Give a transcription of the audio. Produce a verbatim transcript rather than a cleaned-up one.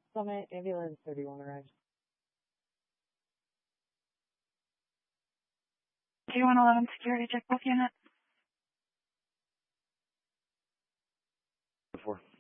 Summit, ambulance thirty-one arrived. Two one eleven security check both units. Before.